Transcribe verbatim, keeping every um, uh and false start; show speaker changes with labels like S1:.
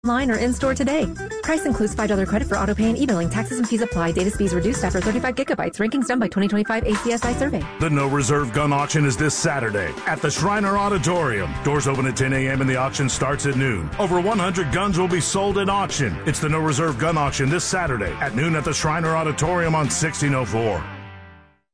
S1: Online or in-store today. Price includes five dollars credit for auto pay and e-billing. Taxes and fees apply. Data speeds reduced after thirty-five gigabytes. Rankings done by twenty twenty-five A C S I survey.
S2: The No Reserve Gun Auction is this Saturday at the Shriner Auditorium. Doors open at ten a.m. and the auction starts at noon. Over one hundred guns will be sold at auction. It's the No Reserve Gun Auction this Saturday at noon at the Shriner Auditorium on sixteen oh four.